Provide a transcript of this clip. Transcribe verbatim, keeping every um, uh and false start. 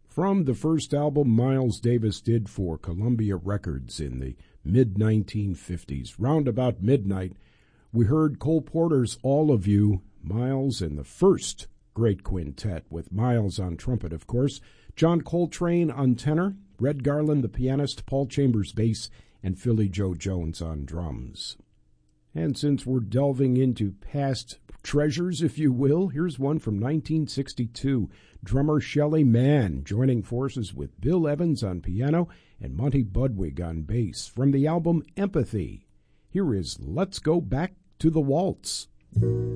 From the first album Miles Davis did for Columbia Records in the mid nineteen fifties, round about midnight, we heard Cole Porter's All of You, Miles in the first great quintet, with Miles on trumpet, of course, John Coltrane on tenor, Red Garland the pianist, Paul Chambers bass, and Philly Joe Jones on drums. And since we're delving into past treasures, if you will, here's one from nineteen sixty-two. Drummer Shelly Manne joining forces with Bill Evans on piano and Monty Budwig on bass from the album Empathy. Here is Let's Go Back to the Waltz.